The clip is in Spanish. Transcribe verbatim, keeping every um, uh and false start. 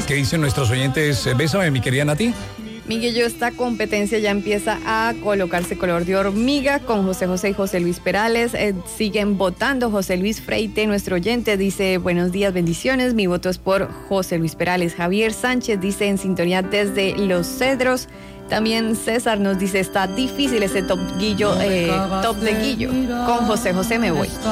¿Qué dicen nuestros oyentes? Bésame, mi querida Nati. Miguel, esta competencia ya empieza a colocarse color de hormiga con José José y José Luis Perales. Eh, siguen votando. José Luis Freite, nuestro oyente, dice: buenos días, bendiciones. Mi voto es por José Luis Perales. Javier Sánchez dice: en sintonía desde Los Cedros. También César nos dice: está difícil ese top, Guillo, eh, top de Guillo. Con José José me voy.